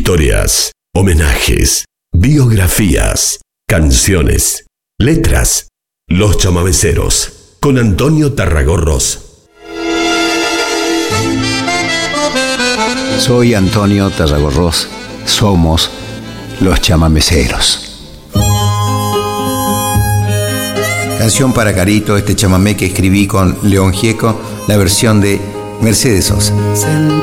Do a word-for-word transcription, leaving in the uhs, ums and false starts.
Historias, homenajes, biografías, canciones, letras. Los chamameceros, con Antonio Tarragorros. Soy Antonio Tarragorros. Somos los chamameceros. Canción para Carito, este chamamé que escribí con León Gieco, la versión de Mercedes Sosa.